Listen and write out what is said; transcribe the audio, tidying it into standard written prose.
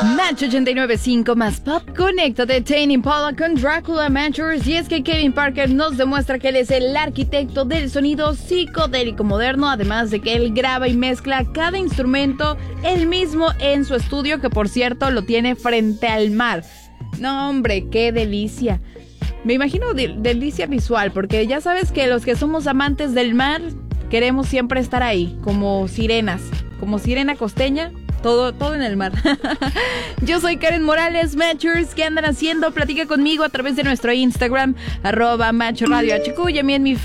Match 89.5 más pop. Conéctate, Tame Impala con Dracula Matchers. Y es que Kevin Parker nos demuestra que él es el arquitecto del sonido psicodélico moderno, además de que él graba y mezcla cada instrumento él mismo en su estudio, que por cierto lo tiene frente al mar. No, hombre, qué delicia. Me imagino delicia visual, porque ya sabes que los que somos amantes del mar queremos siempre estar ahí, como sirenas, como sirena costeña. Todo en el mar. Yo soy Karen Morales. Matchers, ¿qué andan haciendo? Platica conmigo a través de nuestro Instagram @MatchRadioHQ, y a mí en mi